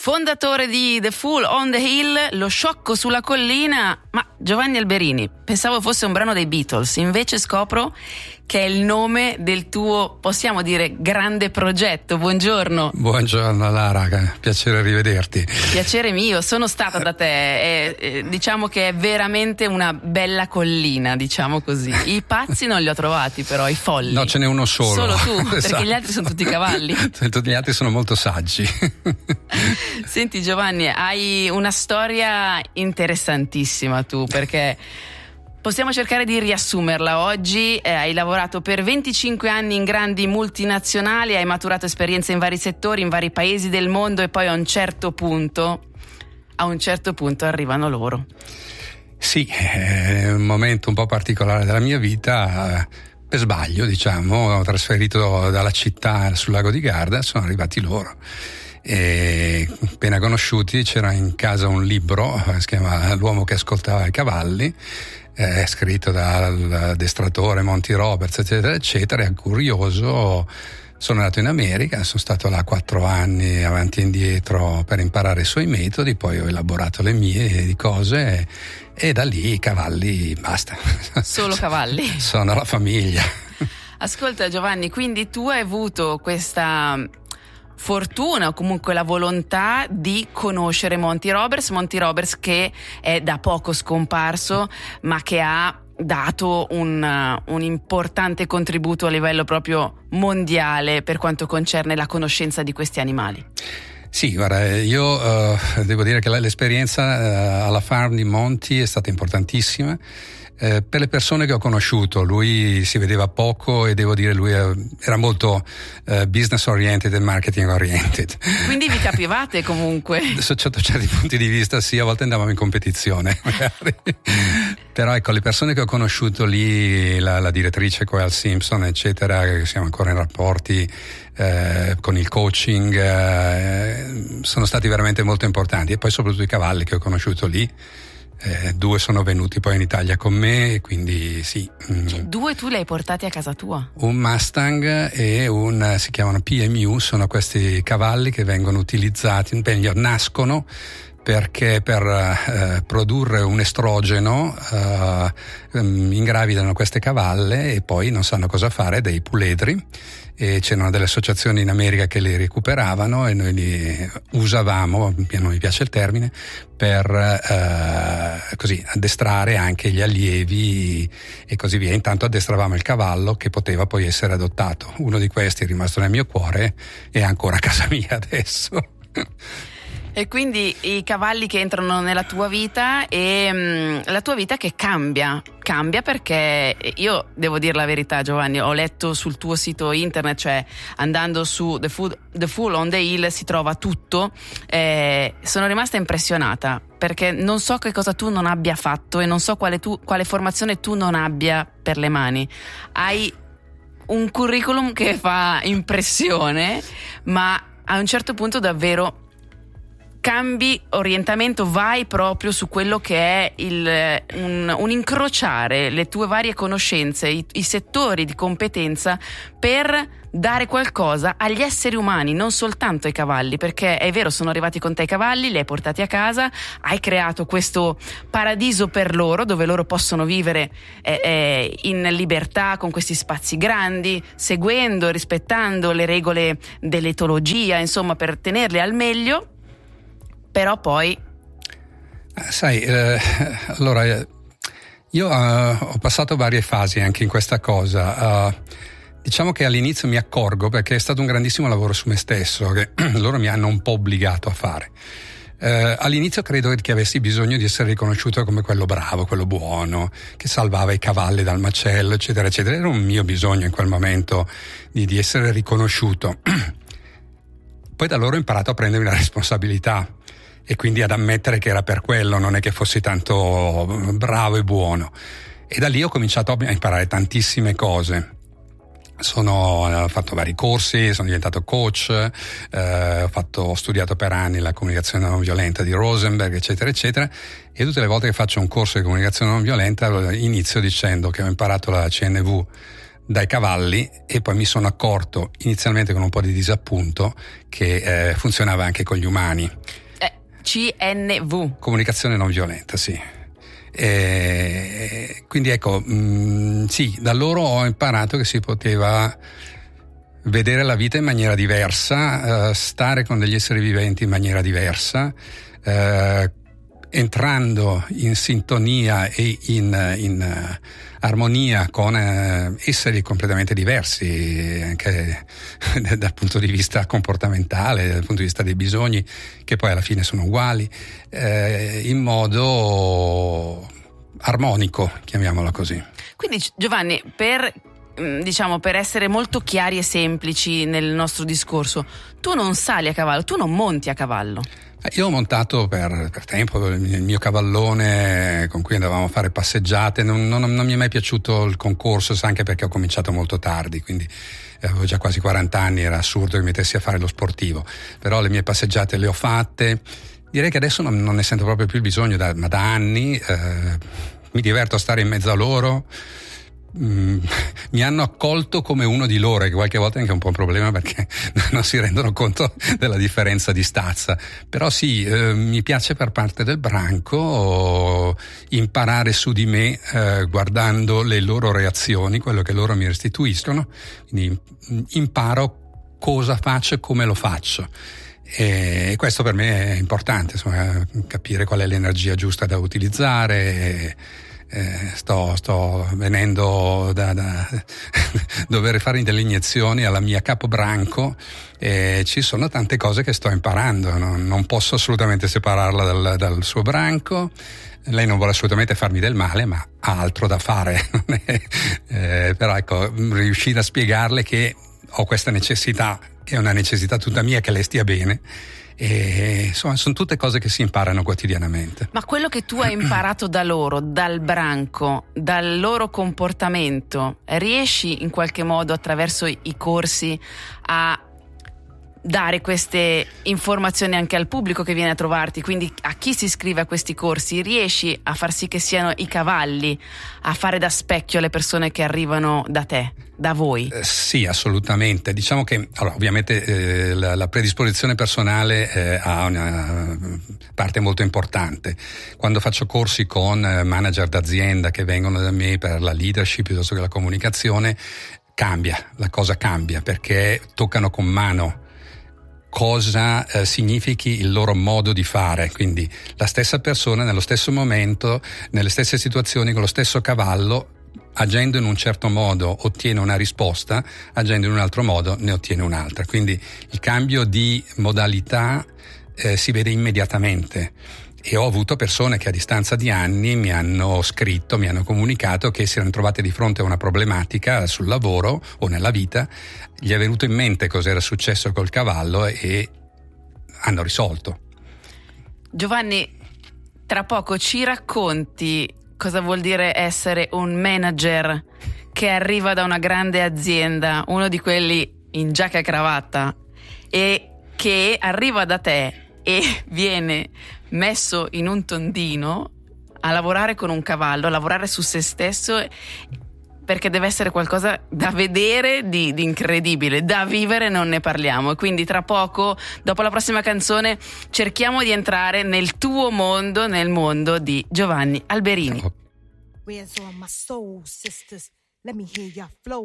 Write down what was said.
Fondatore di The Fool on the Hill, Lo sciocco sulla collina. Ma Giovanni Alberini, pensavo fosse un brano dei Beatles, invece scopro che è il nome del tuo, possiamo dire, grande progetto. Buongiorno. Buongiorno Lara, piacere rivederti. Piacere mio, sono stata da te, diciamo che è veramente una bella collina, diciamo così. I pazzi non li ho trovati però, i folli. No, ce n'è uno solo. Solo tu, Esatto. Perché gli altri sono tutti cavalli. Tutti gli altri sono molto saggi. Senti Giovanni, hai una storia interessantissima tu, perché possiamo cercare di riassumerla oggi. Hai lavorato per 25 anni in grandi multinazionali, hai maturato esperienze in vari settori, in vari paesi del mondo, e poi a un certo punto arrivano loro. Sì, è un momento un po' particolare della mia vita. Per sbaglio, diciamo, ho trasferito dalla città sul lago di Garda, sono arrivati loro. E appena conosciuti, c'era in casa un libro, si chiama L'uomo che ascoltava i cavalli, scritto dall'addestratore Monty Roberts, eccetera eccetera. E curioso sono andato in America, sono stato là 4 anni avanti e indietro per imparare i suoi metodi, poi ho elaborato le mie di cose e da lì i cavalli basta. Solo cavalli? Sono la famiglia. Ascolta Giovanni, quindi tu hai avuto questa fortuna o comunque la volontà di conoscere Monty Roberts che è da poco scomparso, ma che ha dato un importante contributo a livello proprio mondiale per quanto concerne la conoscenza di questi animali. Sì, guarda, io devo dire che l'esperienza alla farm di Monty è stata importantissima. Per le persone che ho conosciuto, lui si vedeva poco e devo dire lui era molto business oriented e marketing oriented. Quindi vi capivate comunque? Sotto certi punti di vista sì, a volte andavamo in competizione magari. Però ecco, le persone che ho conosciuto lì, la direttrice Coel Simpson eccetera, che siamo ancora in rapporti con il coaching, sono stati veramente molto importanti. E poi soprattutto i cavalli che ho conosciuto lì. 2 sono venuti poi in Italia con me, quindi sì. Cioè, 2 tu li hai portati a casa tua? Un Mustang e si chiamano PMU, sono questi cavalli che vengono utilizzati, meglio nascono perché per produrre un estrogeno ingravidano queste cavalle e poi non sanno cosa fare, dei puledri, e c'erano delle associazioni in America che li recuperavano e noi li usavamo, non mi piace il termine, per così addestrare anche gli allievi e così via. Intanto addestravamo il cavallo che poteva poi essere adottato. Uno di questi è rimasto nel mio cuore e è ancora a casa mia adesso. E quindi i cavalli che entrano nella tua vita e la tua vita che cambia perché io devo dire la verità Giovanni, ho letto sul tuo sito internet, cioè andando su The Fool on the Hill si trova tutto, sono rimasta impressionata perché non so che cosa tu non abbia fatto e non so quale formazione tu non abbia per le mani. Hai un curriculum che fa impressione, ma a un certo punto davvero cambi orientamento, vai proprio su quello che è un incrociare le tue varie conoscenze, i settori di competenza per dare qualcosa agli esseri umani, non soltanto ai cavalli, perché è vero, sono arrivati con te i cavalli, li hai portati a casa, hai creato questo paradiso per loro dove loro possono vivere in libertà con questi spazi grandi, seguendo, rispettando le regole dell'etologia, insomma, per tenerli al meglio. Però poi sai, allora io ho passato varie fasi anche in questa cosa. Diciamo che all'inizio mi accorgo, perché è stato un grandissimo lavoro su me stesso che loro mi hanno un po' obbligato a fare. All'inizio credo che avessi bisogno di essere riconosciuto come quello bravo, quello buono, che salvava i cavalli dal macello, eccetera eccetera. Era un mio bisogno in quel momento di essere riconosciuto. Poi da loro ho imparato a prendermi la responsabilità e quindi ad ammettere che era per quello, non è che fossi tanto bravo e buono. E da lì ho cominciato a imparare tantissime cose. Ho fatto vari corsi, sono diventato coach, ho studiato per anni la comunicazione non violenta di Rosenberg, eccetera eccetera, e tutte le volte che faccio un corso di comunicazione non violenta inizio dicendo che ho imparato la CNV dai cavalli, e poi mi sono accorto, inizialmente con un po' di disappunto, che funzionava anche con gli umani. CNV. Comunicazione non violenta, sì. Quindi ecco, sì, da loro ho imparato che si poteva vedere la vita in maniera diversa, stare con degli esseri viventi in maniera diversa, entrando in sintonia e in armonia con esseri completamente diversi, anche dal punto di vista comportamentale, dal punto di vista dei bisogni, che poi alla fine sono uguali, in modo armonico, chiamiamola così. Quindi Giovanni, per essere molto chiari e semplici nel nostro discorso, tu non sali a cavallo, tu non monti a cavallo. Io ho montato per tempo il mio cavallone con cui andavamo a fare passeggiate, non mi è mai piaciuto il concorso, anche perché ho cominciato molto tardi, quindi avevo già quasi 40 anni, era assurdo che mi mettessi a fare lo sportivo, però le mie passeggiate le ho fatte. Direi che adesso non ne sento proprio più il bisogno, ma da anni mi diverto a stare in mezzo a loro. Mi hanno accolto come uno di loro, che qualche volta è anche un po' un problema perché non si rendono conto della differenza di stazza, però sì, mi piace per parte del branco imparare su di me, guardando le loro reazioni, quello che loro mi restituiscono, quindi imparo cosa faccio e come lo faccio. E questo per me è importante, insomma, capire qual è l'energia giusta da utilizzare. Sto venendo da dover fare delle iniezioni alla mia capobranco, e ci sono tante cose che sto imparando, non posso assolutamente separarla dal suo branco. Lei non vuole assolutamente farmi del male, ma ha altro da fare. Però ecco, riuscire a spiegarle che ho questa necessità, che è una necessità tutta mia, che lei stia bene. E insomma, sono tutte cose che si imparano quotidianamente. Ma quello che tu hai imparato da loro, dal branco, dal loro comportamento, riesci in qualche modo attraverso i corsi a dare queste informazioni anche al pubblico che viene a trovarti, quindi a chi si iscrive a questi corsi? Riesci a far sì che siano i cavalli a fare da specchio alle persone che arrivano da te, da voi? Sì, assolutamente. Diciamo che ovviamente la predisposizione personale ha una parte molto importante. Quando faccio corsi con manager d'azienda che vengono da me per la leadership piuttosto che la comunicazione, la cosa cambia, perché toccano con mano cosa significhi il loro modo di fare, quindi la stessa persona nello stesso momento, nelle stesse situazioni, con lo stesso cavallo, agendo in un certo modo ottiene una risposta, agendo in un altro modo ne ottiene un'altra, quindi il cambio di modalità si vede immediatamente. E ho avuto persone che a distanza di anni mi hanno scritto, mi hanno comunicato che si erano trovate di fronte a una problematica sul lavoro o nella vita, gli è venuto in mente cosa era successo col cavallo e hanno risolto. Giovanni, tra poco ci racconti cosa vuol dire essere un manager che arriva da una grande azienda, uno di quelli in giacca e cravatta, e che arriva da te e viene messo in un tondino a lavorare con un cavallo, a lavorare su se stesso, perché deve essere qualcosa da vedere di incredibile, da vivere non ne parliamo. E quindi tra poco, dopo la prossima canzone, cerchiamo di entrare nel tuo mondo, nel mondo di Giovanni Alberini. Where's all my soul sisters? Let me hear your flow.